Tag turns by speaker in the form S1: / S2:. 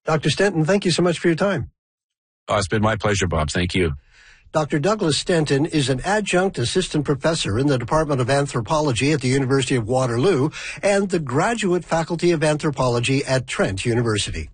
S1: Dr. Stenton, thank you so much for your time.
S2: Oh, it's been my pleasure, Bob. Thank you.
S1: Dr. Douglas Stenton is an adjunct assistant professor in the Department of Anthropology at the University of Waterloo and the graduate faculty of anthropology at Trent University.